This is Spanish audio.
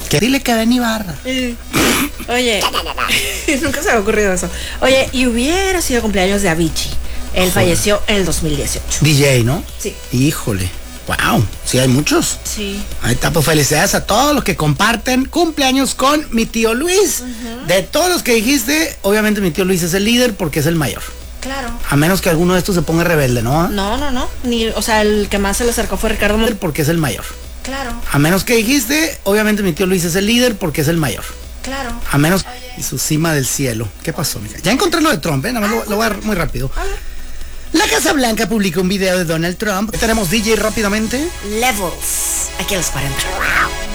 Que dile que ven Ibarra. Oye, nunca se me ha ocurrido eso. Oye, y hubiera sido cumpleaños de Avicii. Él falleció en el 2018. DJ, ¿no? Sí. Híjole. Wow, sí hay muchos. Sí. Ahí está, pues felicidades a todos los que comparten cumpleaños con mi tío Luis. De todos los que dijiste, obviamente mi tío Luis es el líder porque es el mayor. Claro. A menos que alguno de estos se ponga rebelde, ¿no? No. O sea, el que más se le acercó fue Ricardo Montaner. Porque es el mayor. Claro. A menos que dijiste, obviamente mi tío Luis es el líder porque es el mayor. Claro. A menos... Y su cima del cielo. ¿Qué pasó, mija? Ya encontré lo de Trump, ¿eh? Nada más lo voy a dar muy rápido. A ver. La Casa Blanca publicó un video de Donald Trump. Tenemos DJ rápidamente. Levels. Aquí a los 40.